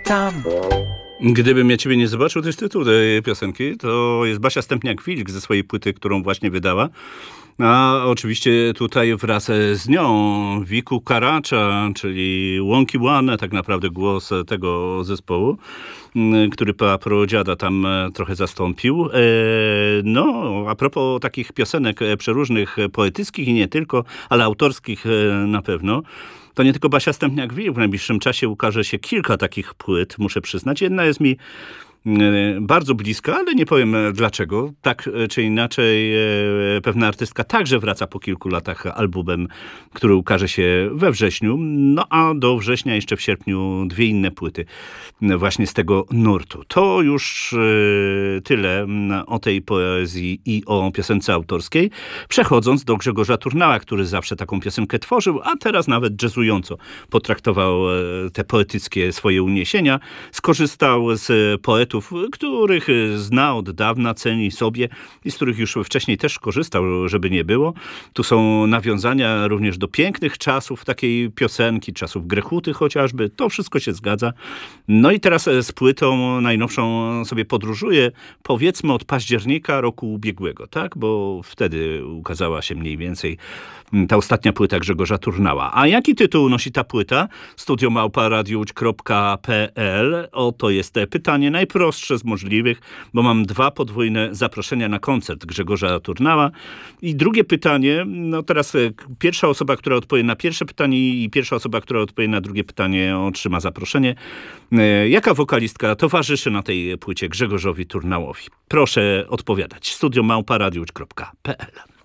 tam. Gdybym ja ciebie nie zobaczył, to jest tytuł tej piosenki. To jest Basia Stępniak-Wilk ze swojej płyty, którą właśnie wydała. A oczywiście tutaj wraz z nią Wiku Karacza, czyli Łąki Łane, tak naprawdę głos tego zespołu, który pradziada tam trochę zastąpił. No, a propos takich piosenek przeróżnych, poetyckich i nie tylko, ale autorskich na pewno. To nie tylko Basia Stępniak-Wilk, w najbliższym czasie ukaże się kilka takich płyt, muszę przyznać. Jedna jest mi bardzo bliska, ale nie powiem dlaczego. Tak czy inaczej pewna artystka także wraca po kilku latach albumem, który ukaże się we wrześniu. No a do września jeszcze w sierpniu dwie inne płyty właśnie z tego nurtu. To już tyle o tej poezji i o piosence autorskiej. Przechodząc do Grzegorza Turnała, który zawsze taką piosenkę tworzył, a teraz nawet jazzująco potraktował te poetyckie swoje uniesienia. Skorzystał z poetów, których zna od dawna, ceni sobie i z których już wcześniej też korzystał, żeby nie było. Tu są nawiązania również do pięknych czasów takiej piosenki, czasów Grechuty chociażby. To wszystko się zgadza. No i teraz z płytą najnowszą sobie podróżuję, powiedzmy od października roku ubiegłego, tak? Bo wtedy ukazała się mniej więcej ta ostatnia płyta Grzegorza Turnała. A jaki tytuł nosi ta płyta? studiomałpa.radiowódź.pl. Oto jest pytanie najprostsze z możliwych, bo mam 2 podwójne zaproszenia na koncert Grzegorza Turnała. I drugie pytanie, no teraz pierwsza osoba, która odpowie na pierwsze pytanie i pierwsza osoba, która odpowie na drugie pytanie, otrzyma zaproszenie. Jaka wokalistka towarzyszy na tej płycie Grzegorzowi Turnałowi? Proszę odpowiadać. studiomałpa.radiowódź.pl.